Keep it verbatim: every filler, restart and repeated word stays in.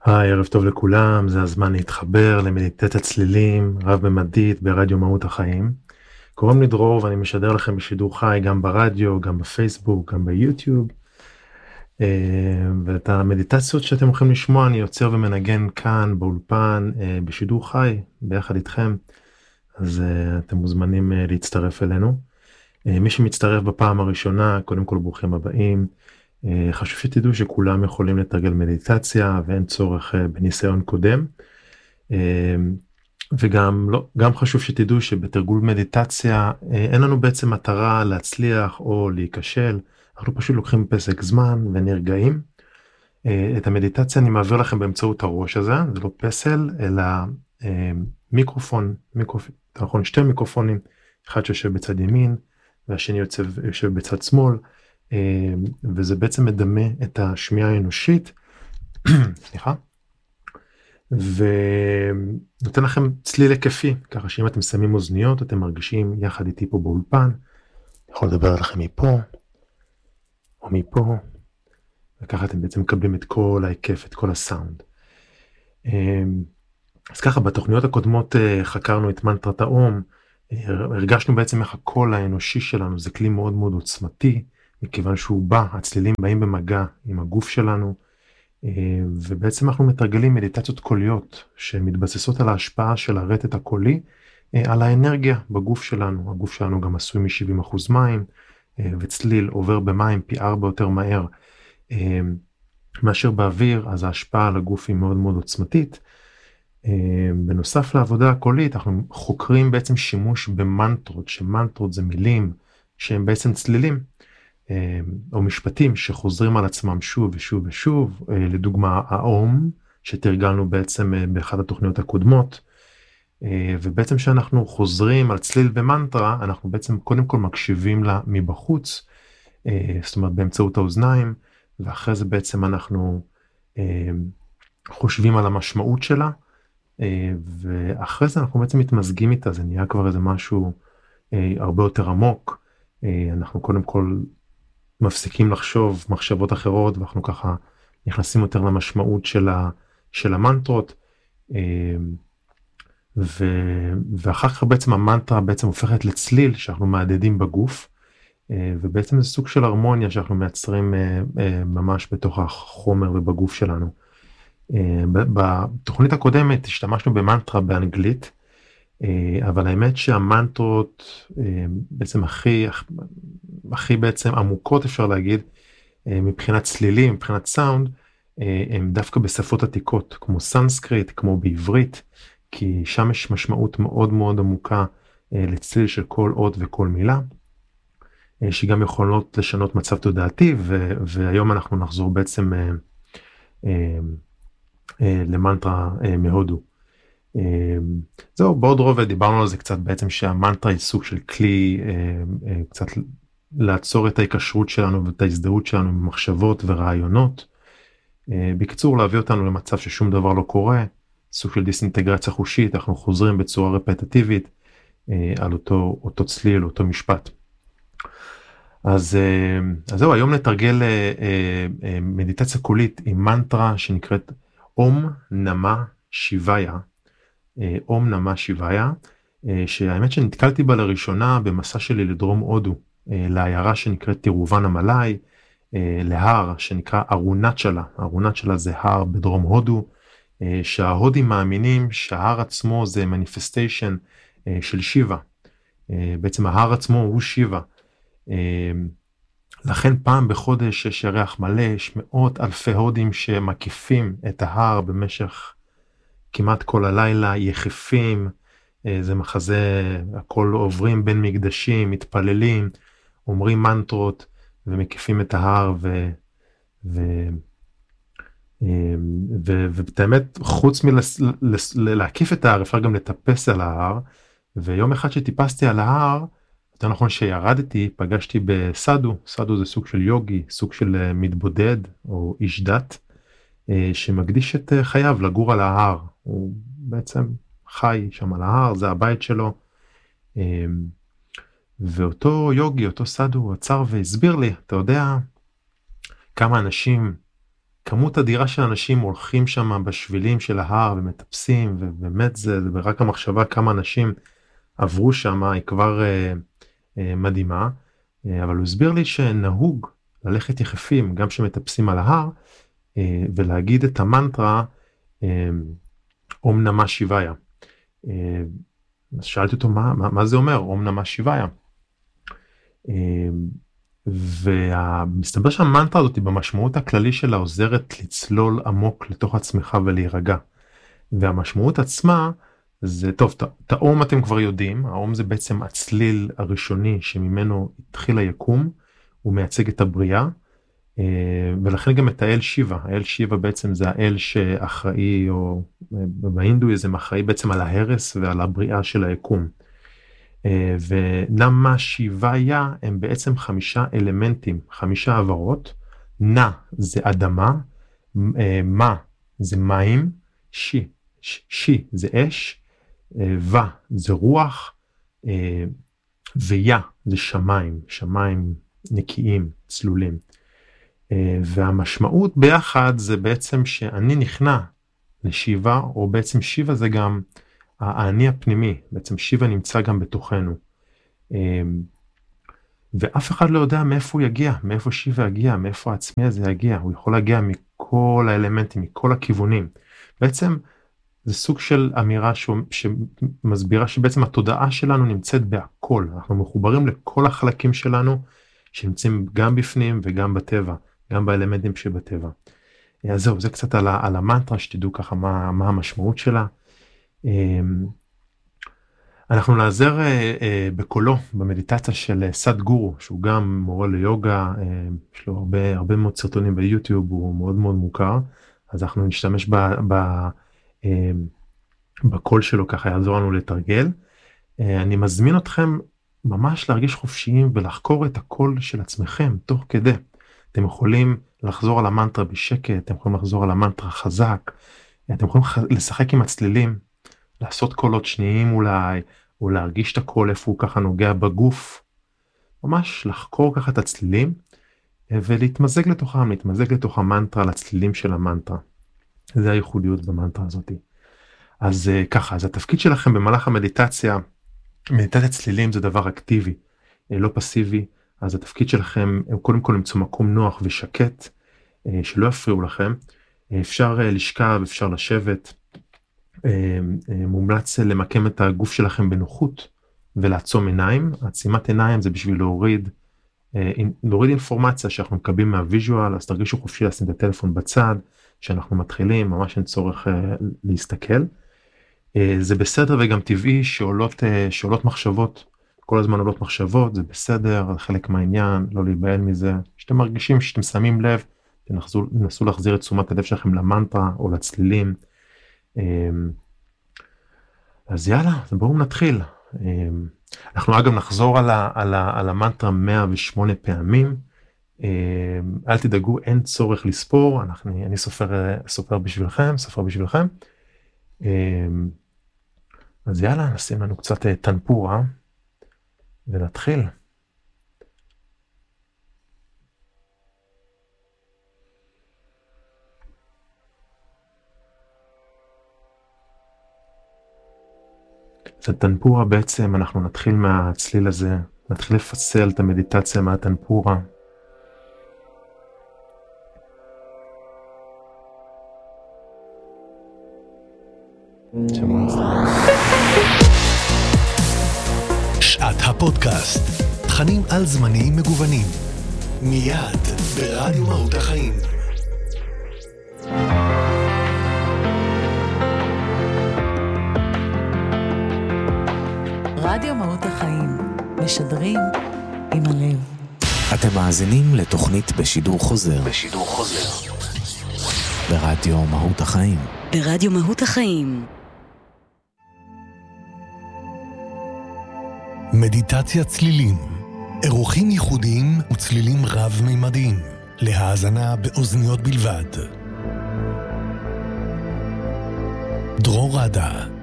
היי, ערב טוב לכולם, זה הזמן להתחבר למדיטציית צלילים רב-ממדית ברדיו מהות החיים. קוראים לי דרור ואני משדר לכם בשידור חי גם ברדיו, גם בפייסבוק, גם ביוטיוב. אה, ואת המדיטציות שאתם הולכים לשמוע אני יוצר ומנגן כאן באולפן אה, בשידור חי ביחד איתכם. אז אה, אתם מוזמנים אה, להצטרף אלינו. אה, מי שמצטרף בפעם הראשונה, קודם כל ברוכים הבאים. חשוב שתדעו שכולם יכולים לתרגל מדיטציה ואין צורך בניסיון קודם. וגם לא, גם חשוב שתדעו שבתרגול מדיטציה אין לנו בעצם מטרה להצליח או להיכשל, אנחנו פשוט לוקחים פסק זמן ונרגעים. את המדיטציה אני מעביר לכם באמצעות הראש הזה, זה לא פסל אלא מיקרופון, מיקרופון, נכון, שתי מיקרופונים, אחד שיושב בצד ימין והשני יושב, יושב בצד שמאל. וזה בעצם מדמה את השמיעה האנושית, סליחה, ונותן לכם צליל היקפי, ככה שאם אתם שמים אוזניות, אתם מרגישים יחד איתי פה באולפן, אני יכול לדבר לכם מפה, או מפה, וככה אתם בעצם מקבלים את כל ההיקף, את כל הסאונד. אז ככה, בתוכניות הקודמות חקרנו את מנטרת האום, הרגשנו בעצם איך הקול האנושי שלנו, זה כלי מאוד מאוד עוצמתי, מכיוון שהוא בא, הצלילים באים במגע עם הגוף שלנו, ובעצם אנחנו מתרגלים מדיטציות קוליות, שמתבססות על ההשפעה של הרטט הקולי, על האנרגיה בגוף שלנו. הגוף שלנו גם עשוי מ-שבעים אחוז מים, וצליל עובר במים פי ארבע יותר מהר, מאשר באוויר, אז ההשפעה על הגוף היא מאוד מאוד עוצמתית. בנוסף לעבודה הקולית, אנחנו חוקרים בעצם שימוש במנטרות, שמנטרות זה מילים שהם בעצם צלילים, או משפטים שחוזרים על עצמם שוב ושוב ושוב, לדוגמה האום שתרגלנו בעצם באחת התוכניות הקודמות, ובעצם שאנחנו חוזרים על צליל במנטרה, אנחנו בעצם קודם כל מקשיבים לה מבחוץ, זאת אומרת באמצעות האוזניים, ואחרי זה בעצם אנחנו חושבים על המשמעות שלה, ואחרי זה אנחנו בעצם מתמזגים איתה, זה נהיה כבר איזה משהו הרבה יותר עמוק. אנחנו קודם כל מפסיקים לחשוב מחשבות אחרות, ואנחנו ככה נכנסים יותר למשמעות של, ה, של המנטרות, ו, ואחר כך בעצם המנטרה בעצם הופכת לצליל שאנחנו מעדדים בגוף, ובעצם זה סוג של הרמוניה שאנחנו מייצרים ממש בתוך החומר ובגוף שלנו. בתוכנית הקודמת השתמשנו במנטרה באנגלית, אבל האמת שהמנטרות בעצם הכי, הכי בעצם עמוקות אפשר להגיד, מבחינת צלילים, מבחינת סאונד, הם דווקא בשפות עתיקות, כמו סנסקריט, כמו בעברית, כי שם יש משמעות מאוד מאוד עמוקה לצליל של כל אות וכל מילה, שגם יכולות לשנות מצב תודעתי, והיום אנחנו נחזור בעצם למנטרה מהודו. זהו, בעוד רובד דיברנו על זה קצת בעצם שהמנטרה היא סוג של כלי קצת לעצור את ההיקשרות שלנו ואת ההזדהות שלנו עם מחשבות ורעיונות. בקיצור, להביא אותנו למצב ששום דבר לא קורה, סוג של דיסאינטגרציה חושית, אנחנו חוזרים בצורה רפטטיבית על אותו, אותו צליל, אותו משפט. אז, אז זהו, היום נתרגל מדיטציה קולית עם מנטרה שנקראת אום נמה שיוויה, אום נמה שיוויה, שהאמת שנתקלתי בה לראשונה במסע שלי לדרום הודו, לעיירה שנקראת תירובן המלאי, להר שנקרא ארונצ'לה, ארונצ'לה זה הר בדרום הודו, שההודים מאמינים שההר עצמו זה מניפסטיישן של שיבה, בעצם ההר עצמו הוא שיבה, לכן פעם בחודש יש ירח מלא, יש מאות אלפי הודים שמקיפים את ההר במשך כמעט כל הלילה, יחפים, זה מחזה, הכל עוברים בין מקדשים, מתפללים, אומרים מנטרות ומקיפים את ההר, ו... ו... ובאמת חוץ מלהקיף את ההר אפשר גם לטפס על ההר, ויום אחד שטיפסתי על ההר, יותר נכון שירדתי, פגשתי בסדו, סדו זה סוג של יוגי, סוג של מתבודד או איש דת, שמקדיש את חייו לגור על ההר, הוא בעצם חי שם על ההר, זה הבית שלו, ואותו יוגי, אותו סדו עצר והסביר לי, אתה יודע כמה אנשים כמות אדירה של אנשים הולכים שם בשבילים של ההר ומטפסים, ובאמת זה, זה רק המחשבה כמה אנשים עברו שם, היא כבר אה, אה, מדהימה, אה, אבל הוא הסביר לי שנהוג ללכת יחפים, גם שמטפסים על ההר, אה, ולהגיד את המנטרה, אה, אום נמה שיביה. אה, אז שאלתי אותו, מה, מה, מה זה אומר, אום נמה שיביה? אה, ומסתבר שהמנטרה הזאת במשמעות הכללי שלה עוזרת לצלול עמוק לתוך עצמך ולהירגע. והמשמעות עצמה זה, טוב, את האום אתם כבר יודעים, האום זה בעצם הצליל הראשוני שממנו התחיל היקום, הוא מייצג את הבריאה, ולכן גם את האל שיבה, האל שיבה בעצם זה האל שאחראי, או בהינדואיזם אחראי בעצם על ההרס ועל הבריאה של היקום. ונמה שיביה הם בעצם חמישה אלמנטים, חמישה עברות. נא זה אדמה, מה זה מים, שי, שי זה אש, ו זה רוח, ויה זה שמיים, שמיים נקיים, צלולים. והמשמעות ביחד זה בעצם שאני נכנע לשיבה, או בעצם שיבה זה גם האני הפנימי, בעצם שיבה נמצא גם בתוכנו. ואף אחד לא יודע מאיפה הוא יגיע, מאיפה שיבה יגיע, מאיפה העצמי הזה יגיע. הוא יכול להגיע מכל האלמנטים, מכל הכיוונים. בעצם זה סוג של אמירה שמסבירה שבעצם התודעה שלנו נמצאת בהכל. אנחנו מחוברים לכל החלקים שלנו, שנמצאים גם בפנים וגם בטבע, גם באלמנטים שבטבע. אז זהו, זה קצת על, על המנטרה, שתדעו ככה מה, מה המשמעות שלה. אנחנו נעזר בקולו במדיטציה של סאד גורו, שהוא גם מורה ליוגה, יש לו הרבה, הרבה מאוד סרטונים ביוטיוב, הוא מאוד מאוד מוכר, אז אנחנו נשתמש ב, ב, בקול שלו, ככה יעזור לנו לתרגל. אני מזמין אתכם ממש להרגיש חופשיים ולחקור את הקול של עצמכם תוך כדי. אתם יכולים לחזור על המנטרה בשקט, אתם יכולים לחזור על המנטרה חזק, אתם יכולים לשחק עם הצלילים, לעשות קולות שניים אולי, או להרגיש את הקול איפה הוא ככה נוגע בגוף, ממש לחקור ככה את הצלילים, ולהתמזג לתוכם, להתמזג לתוך המנטרה, לצלילים של המנטרה. זה הייחודיות במנטרה הזאת. אז ככה, אז התפקיד שלכם במהלך המדיטציה, מדיטציית צלילים זה דבר אקטיבי, לא פסיבי, אז התפקיד שלכם הוא קודם כל למצוא מקום נוח ושקט, שלא יפריעו לכם, אפשר לשכב, אפשר לשבת, מומלץ למקם את הגוף שלכם בנוחות ולעצום עיניים. עצימת עיניים זה בשביל להוריד, להוריד אינפורמציה שאנחנו מקבלים מהוויז'ואל, אז תרגישו חופשי לשים את הטלפון בצד, שאנחנו מתחילים, ממש אין צורך להסתכל. זה בסדר וגם טבעי שעולות, שעולות מחשבות, כל הזמן עולות מחשבות, זה בסדר, זה חלק מהעניין, לא להיבהל מזה. שאתם מרגישים שאתם שמים לב, תנסו, תנסו להחזיר את תשומת הלב שלכם למנטרה או לצלילים. אז יאללה, אז בואו נתחיל. אנחנו אגב נחזור על, ה, על, ה, על המנטרה מאה ושמונה פעמים. אל תדאגו, אין צורך לספור, אנחנו, אני סופר, סופר בשבילכם, סופר בשבילכם. אז יאללה, נשים לנו קצת טנפורה ונתחיל. אז הטנפורה בעצם, אנחנו נתחיל מהצליל הזה, נתחיל לפצל את המדיטציה מהטנפורה. שעת הפודקאסט, תכנים על זמניים מגוונים, מיד ברדיו מהות החיים. רדיו מהות החיים, משדרים עם הלב. אתם מאזינים לתוכנית בשידור חוזר. בשידור חוזר. ברדיו מהות החיים. ברדיו מהות החיים. מדיטציה צלילים, אירוחים ייחודיים וצלילים רב-מימדיים, להאזנה באוזניות בלבד. דרור רדה.